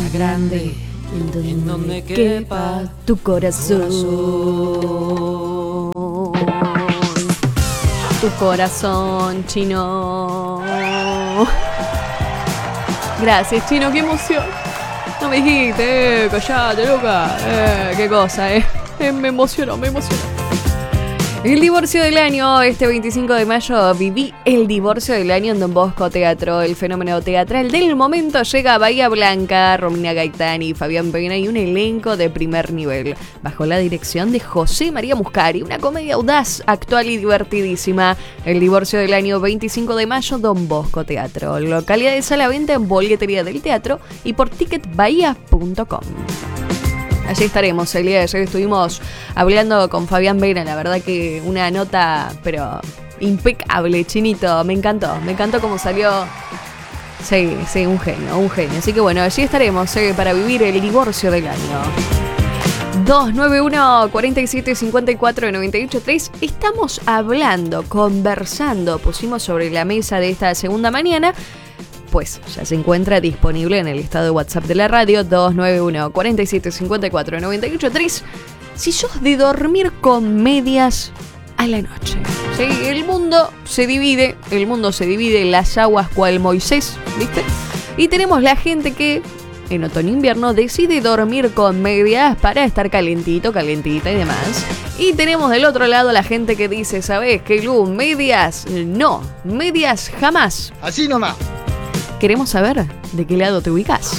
grande en donde quepa tu corazón. Tu corazón, Chino. Gracias, Chino, qué emoción. No me dijiste, callate, loca. Qué cosa, me emocionó. El divorcio del año, este 25 de mayo viví el divorcio del año en Don Bosco Teatro. El fenómeno teatral del momento llega a Bahía Blanca, Romina Gaetani, Fabián Pena y un elenco de primer nivel, bajo la dirección de José María Muscari. Una comedia audaz, actual y divertidísima. El divorcio del año 25 de mayo, Don Bosco Teatro. Localidades a la venta en boletería del teatro y por ticketbahía.com. Allí estaremos, el día de ayer estuvimos hablando con Fabián Vera, la verdad que una nota, pero impecable, Chinito, me encantó cómo salió. Sí, un genio. Así que bueno, allí estaremos para vivir el divorcio del año. 291-4754-983. Estamos hablando, conversando, pusimos sobre la mesa de esta segunda mañana. Pues ya se encuentra disponible en el estado de WhatsApp de la radio 291-4754-983. Si sos de dormir con medias a la noche. ¿Sí? El mundo se divide, las aguas cual Moisés, ¿viste? Y tenemos la gente que en otoño-invierno decide dormir con medias para estar calentita y demás. Y tenemos del otro lado la gente que dice, ¿sabés qué, Lu? Medias, no, medias jamás. Así nomás. Queremos saber de qué lado te ubicas.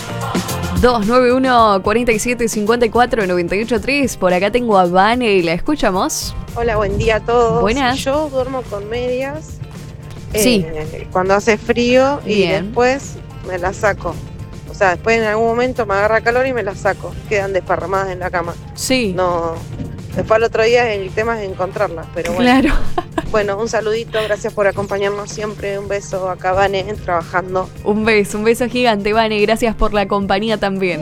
291-4754-983. Por acá tengo a Vane y la escuchamos. Hola, buen día a todos. Buenas. Yo duermo con medias Sí. Cuando hace frío y Bien. después me las saco. O sea, después en algún momento me agarra calor y me las saco. Quedan desparramadas en la cama. Sí. No. Después al otro día el tema es encontrarlas, pero bueno. Claro. Bueno, un saludito, gracias por acompañarnos siempre. Un beso acá, Vane, trabajando. Un beso gigante, Vane. Gracias por la compañía también.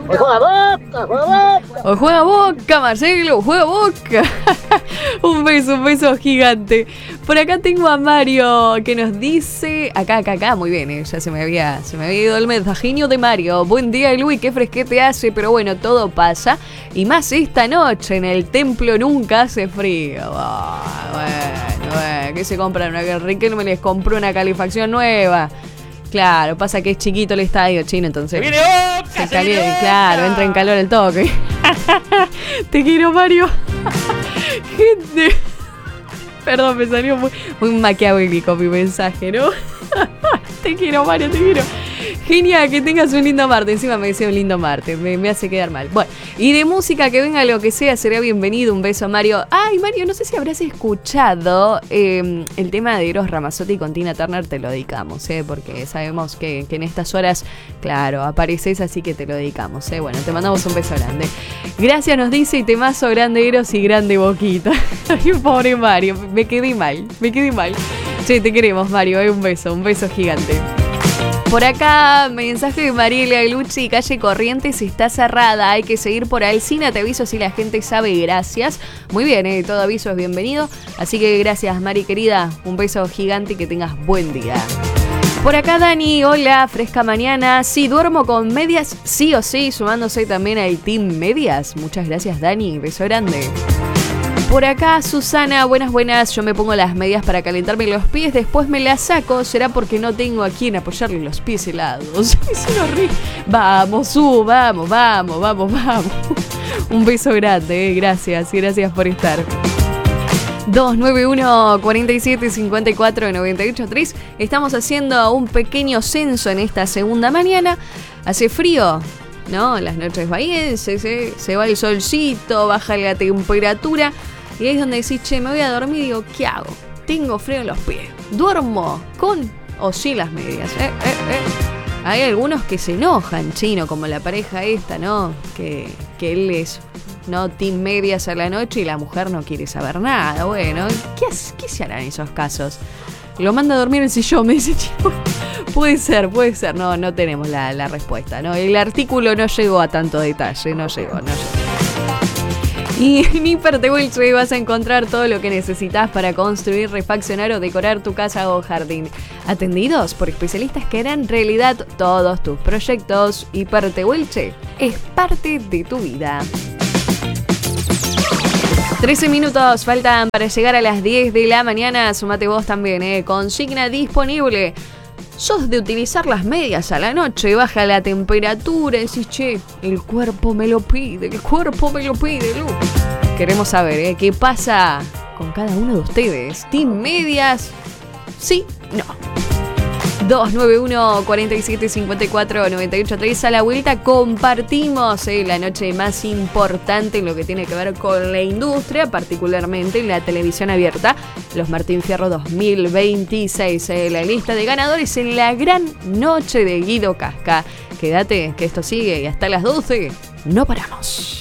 O juega Boca, Marcelo, juega Boca. Un beso gigante. Por acá tengo a Mario que nos dice, acá, muy bien, ya se me había ido el mensajinho de Mario. Buen día, Luis, qué fresquete hace, pero bueno, todo pasa. Y más esta noche en el templo nunca hace frío. Bueno, ¿qué se compran? Riquelme les compró una calefacción nueva. Claro, pasa que es chiquito el estadio, Chino, entonces ¡Viene Boca! se calienta, claro, entra en calor el toque. Te quiero, Mario. Gente, perdón, me salió muy maquiavélico mi mensaje, ¿no? Te quiero, Mario, te quiero. Genial, que tengas un lindo martes. Encima me decía un lindo martes, me hace quedar mal. Bueno, y de música, que venga lo que sea, será bienvenido. Un beso, Mario. Ay, Mario, no sé si habrás escuchado el tema de Eros Ramazzotti con Tina Turner. Te lo dedicamos, porque sabemos que en estas horas, claro, apareces, así que te lo dedicamos. Bueno, te mandamos un beso grande. Gracias, nos dice, y temazo grande Eros y grande Boquita. Ay, pobre Mario, me quedé mal. Che, te queremos, Mario, un beso gigante. Por acá, mensaje de Mariela Lucci, calle Corrientes está cerrada, hay que seguir por Alsina, te aviso si la gente sabe, gracias. Muy bien, todo aviso es bienvenido, así que gracias, Mari querida, un beso gigante y que tengas buen día. Por acá Dani, hola, fresca mañana, sí, duermo con medias, sí o sí, sumándose también al Team Medias. Muchas gracias, Dani, beso grande. Por acá, Susana, buenas, yo me pongo las medias para calentarme los pies, después me las saco, será porque no tengo a quien apoyarle los pies helados. Vamos, vamos. Un beso grande, gracias por estar. 291-4754-983. Estamos haciendo un pequeño censo en esta segunda mañana. ¿Hace frío? ¿No? Las noches bahienses, se va el solcito, baja la temperatura. Y ahí es donde decís, che, me voy a dormir y digo, ¿qué hago? Tengo frío en los pies. ¿Duermo con o sin las medias? Hay algunos que se enojan, Chino, como la pareja esta, ¿no? Que él es, ¿no? Team medias a la noche y la mujer no quiere saber nada. Bueno, ¿qué se hará en esos casos? Lo manda a dormir en el sillón, me dice, Chino. Puede ser. No tenemos la respuesta, ¿no? El artículo no llegó a tanto detalle, no llegó. Y en Hipertehuelche vas a encontrar todo lo que necesitas para construir, refaccionar o decorar tu casa o jardín. Atendidos por especialistas que harán realidad todos tus proyectos. Hiper Tehuelche es parte de tu vida. 13 minutos faltan para llegar a las 10 de la mañana. Sumate vos también, consigna disponible. Sos de utilizar las medias a la noche, baja la temperatura, decís, che, el cuerpo me lo pide, Lu. Queremos saber, qué pasa con cada uno de ustedes. ¿Team medias? ¿Sí? No. 291-4754-983. A la vuelta compartimos la noche más importante en lo que tiene que ver con la industria, particularmente en la televisión abierta, los Martín Fierro 2026. La lista de ganadores en la gran noche de Guido Casca. Quédate, que esto sigue y hasta las 12 no paramos.